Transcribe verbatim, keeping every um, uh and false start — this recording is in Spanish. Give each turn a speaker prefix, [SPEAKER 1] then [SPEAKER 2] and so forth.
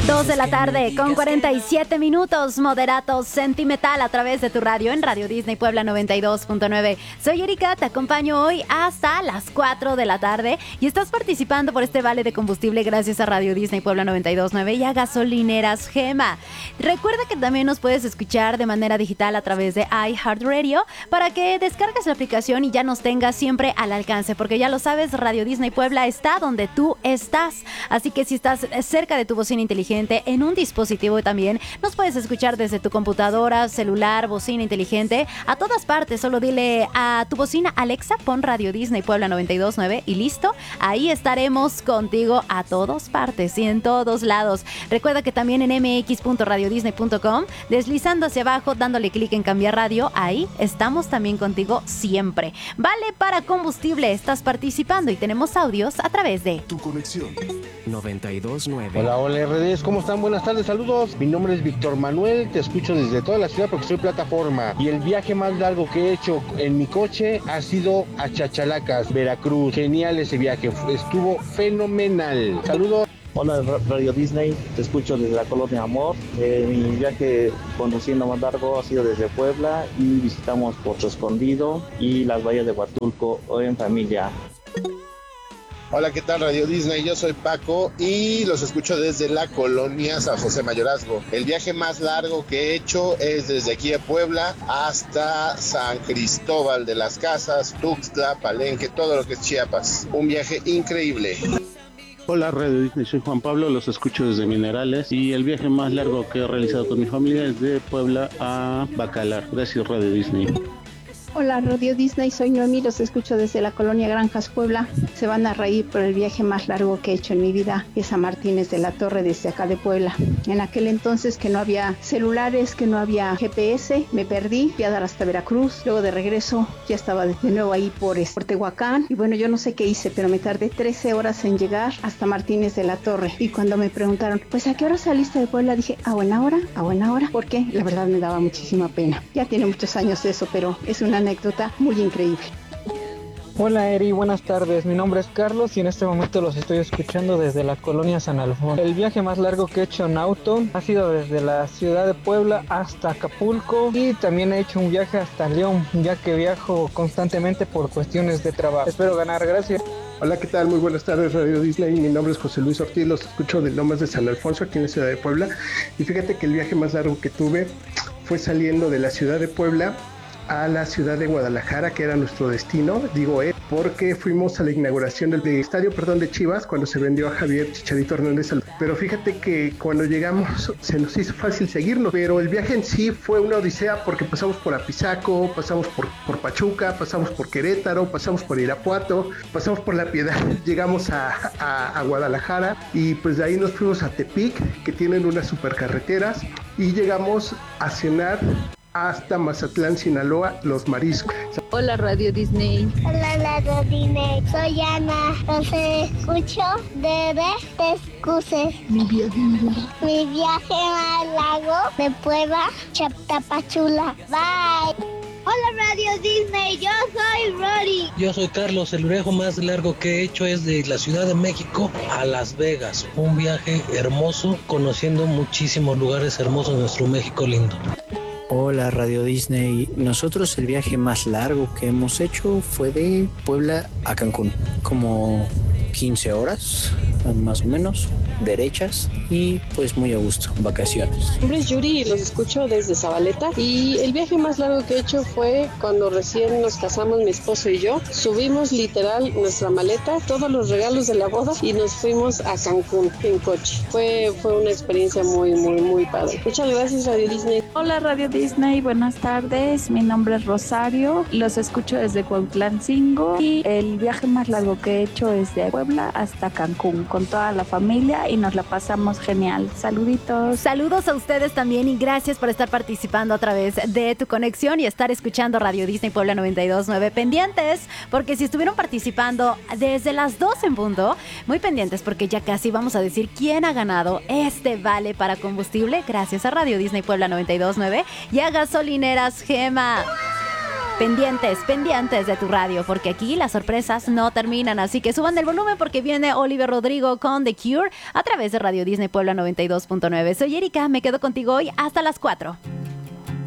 [SPEAKER 1] Dos de la tarde con cuarenta y siete minutos, Moderato Sentimental a través de tu radio en Radio Disney Puebla noventa y dos punto nueve. Soy Erika, te acompaño hoy hasta las cuatro de la tarde y estás participando por este vale de combustible gracias a Radio Disney Puebla noventa y dos punto nueve y a Gasolineras Gema. Recuerda que también nos puedes escuchar de manera digital a través de iHeartRadio para que descargues la aplicación y ya nos tengas siempre al alcance, porque ya lo sabes, Radio Disney Puebla está donde tú estás. Así que si estás cerca de tu bocina inteligente en un dispositivo también, nos puedes escuchar desde tu computadora, celular, bocina inteligente, a todas partes. Solo dile a tu bocina: Alexa, pon Radio Disney Puebla noventa y dos punto nueve y listo. Ahí estaremos contigo a todas partes y en todos lados. Recuerda que también en m x punto radio disney punto com, deslizando hacia abajo, dándole clic en cambiar radio, ahí estamos también contigo siempre. Vale para combustible, estás participando y tenemos audios a través de
[SPEAKER 2] Tu Conexión
[SPEAKER 3] noventa y dos punto nueve.
[SPEAKER 4] Hola, hola R Ds, ¿cómo están? Buenas tardes, saludos. Mi nombre es Víctor Manuel, te escucho desde toda la ciudad porque soy plataforma. Y el viaje más largo que he hecho en mi coche ha sido a Chachalacas, Veracruz. Genial ese viaje, estuvo fenomenal. Saludos.
[SPEAKER 5] Hola Radio Disney, te escucho desde la Colonia Amor. Eh, mi viaje conduciendo más largo ha sido desde Puebla y visitamos Puerto Escondido y las bahías de Huatulco en familia.
[SPEAKER 6] Hola, ¿qué tal Radio Disney? Yo soy Paco y los escucho desde la Colonia San José Mayorazgo. El viaje más largo que he hecho es desde aquí de Puebla hasta San Cristóbal de las Casas, Tuxtla, Palenque, todo lo que es Chiapas. Un viaje increíble.
[SPEAKER 7] Hola Radio Disney, soy Juan Pablo, los escucho desde Minerales y el viaje más largo que he realizado con mi familia es de Puebla a Bacalar. Gracias Radio Disney.
[SPEAKER 8] Hola Radio Disney, soy Noemí, los escucho desde la Colonia Granjas Puebla. Se van a reír por el viaje más largo que he hecho en mi vida, es a Martínez de la Torre desde acá de Puebla. En aquel entonces que no había celulares, que no había G P S, me perdí, fui a dar hasta Veracruz, luego de regreso ya estaba de nuevo ahí por, por Tehuacán y bueno, yo no sé qué hice, pero me tardé trece horas en llegar hasta Martínez de la Torre. Y cuando me preguntaron, pues ¿a qué hora saliste de Puebla? Dije, a buena hora, a buena hora, porque la verdad me daba muchísima pena. Ya tiene muchos años de eso, pero es una anécdota muy increíble.
[SPEAKER 9] Hola Eri, buenas tardes, mi nombre es Carlos y en este momento los estoy escuchando desde la Colonia San Alfonso. El viaje más largo que he hecho en auto ha sido desde la ciudad de Puebla hasta Acapulco y también he hecho un viaje hasta León, ya que viajo constantemente por cuestiones de trabajo. Espero ganar, gracias.
[SPEAKER 10] Hola, ¿qué tal? Muy buenas tardes Radio Disney, mi nombre es José Luis Ortiz, los escucho del Lomas de San Alfonso aquí en la ciudad de Puebla y fíjate que el viaje más largo que tuve fue saliendo de la ciudad de Puebla a la ciudad de Guadalajara, que era nuestro destino, digo eh, porque fuimos a la inauguración del de estadio, perdón, de Chivas, cuando se vendió a Javier Chicharito Hernández. Pero fíjate que cuando llegamos se nos hizo fácil seguirnos, pero el viaje en sí fue una odisea porque pasamos por Apizaco, pasamos por, por Pachuca, pasamos por Querétaro, pasamos por Irapuato, pasamos por La Piedad, llegamos a, a, a Guadalajara y pues de ahí nos fuimos a Tepic, que tienen unas supercarreteras, y llegamos a cenar hasta Mazatlán, Sinaloa, Los Mariscos.
[SPEAKER 11] Hola Radio Disney.
[SPEAKER 12] Hola Radio Disney. Soy Ana. Los escucho desde Texcuses.
[SPEAKER 11] Mi viaje,
[SPEAKER 12] Mi viaje más largo de Puebla, Tapachula. Bye. Hola Radio Disney, yo soy Rory.
[SPEAKER 13] Yo soy Carlos, el viaje más largo que he hecho es de la Ciudad de México a Las Vegas. Un viaje hermoso, conociendo muchísimos lugares hermosos de nuestro México lindo.
[SPEAKER 14] Hola Radio Disney, nosotros el viaje más largo que hemos hecho fue de Puebla a Cancún, como quince horas más o menos, derechas y pues muy a gusto, vacaciones.
[SPEAKER 15] Mi nombre es Yuri y los escucho desde Zabaleta y el viaje más largo que he hecho fue cuando recién nos casamos mi esposo y yo. Subimos literal nuestra maleta, todos los regalos de la boda y nos fuimos a Cancún en coche. Fue, fue una experiencia muy, muy, muy padre. Muchas gracias Radio Disney.
[SPEAKER 11] Hola Radio Disney, buenas tardes, mi nombre es Rosario, los escucho desde Cuautlancingo y el viaje más largo que he hecho es de Puebla hasta Cancún con toda la familia y nos la pasamos genial. Saluditos.
[SPEAKER 1] Saludos a ustedes también y gracias por estar participando a través de tu conexión y estar escuchando Radio Disney Puebla noventa y dos punto nueve. Pendientes, porque si estuvieron participando desde las dos en punto, muy pendientes porque ya casi vamos a decir quién ha ganado este vale para combustible gracias a Radio Disney Puebla noventa y dos punto nueve y a Gasolineras Gema. Pendientes, pendientes de tu radio, porque aquí las sorpresas no terminan, así que suban el volumen porque viene Oliver Rodrigo con The Cure a través de Radio Disney Puebla noventa y dos punto nueve. Soy Erika, me quedo contigo hoy hasta las cuatro.